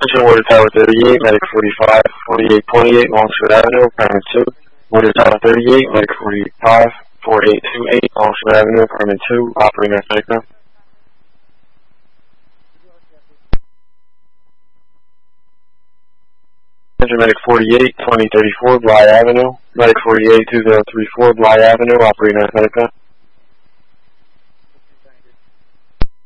Attention, Water Tower 38, Medic 45, 4828, Longstreet Avenue, apartment 2. Water Tower 38, Medic 45, 4828, Longstreet Avenue, apartment 2, operating at Medica. Attention, Medic 48, 2034, Bly Avenue. Medic 48, 2034, Bly Avenue, operating at Medica.